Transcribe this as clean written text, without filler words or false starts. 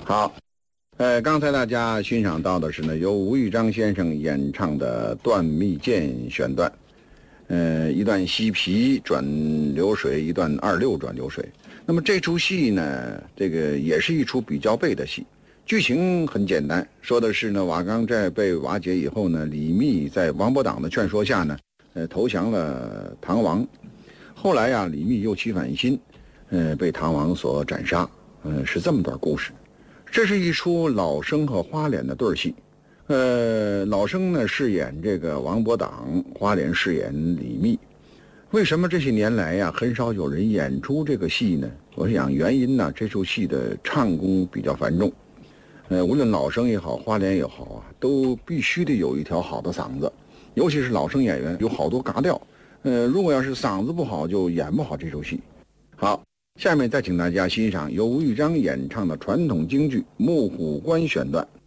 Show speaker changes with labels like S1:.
S1: 好，刚才大家欣赏到的是呢，由吴玉章先生演唱的《断蜜饯》选段，一段西皮转流水，一段二六转流水。那么这出戏呢，这个也是一出比较背的戏，剧情很简单，说的是呢，瓦岗寨被瓦解以后呢，李密在王伯党的劝说下呢，投降了唐王。后来呀，李密又起反心，被唐王所斩杀，是这么段故事。这是一出老生和花脸的对戏，老生呢饰演这个王伯党，花脸饰演李密。为什么这些年来呀，很少有人演出这个戏呢？我想原因呢，这出戏的唱功比较繁重，无论老生也好，花脸也好啊，都必须得有一条好的嗓子，尤其是老生演员有好多嘎调，如果要是嗓子不好，就演不好这出戏。好，下面再请大家欣赏由吴玉章演唱的传统京剧《木虎关》选段。